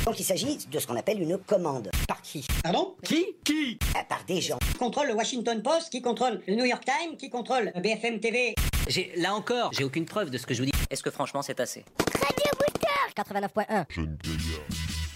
Donc il s'agit de ce qu'on appelle une commande. Par qui? Pardon? Qui? Par des gens. Qui contrôle le Washington Post, qui contrôle le New York Times, qui contrôle BFM TV. Là encore, j'ai aucune preuve de ce que je vous dis. Est-ce que franchement c'est assez? Radio Booster 89.1. Jeune gaillard.